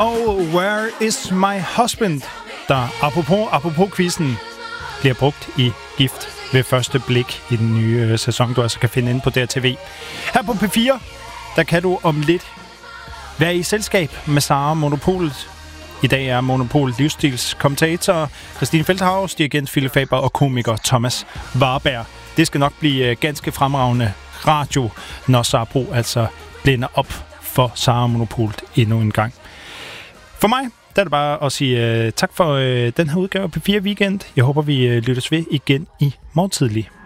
og Where is my husband, der apropos quizzen, bliver brugt i Gift ved første blik i den nye sæson, du altså kan finde inde på DRTV. Her på P4, der kan du om lidt være i selskab med Sara Monopolet. I dag er Monopol livsstilskommentator Christine Feldhaus, dirigent Philip Faber og komiker Thomas Warberg. Det skal nok blive ganske fremragende radio, når Sara Bro altså blænder op for Sara Monopolet endnu en gang. For mig, der er det bare at sige tak for den her udgave af P4 Weekend. Jeg håber, vi lyttes ved igen i morgen tidlig.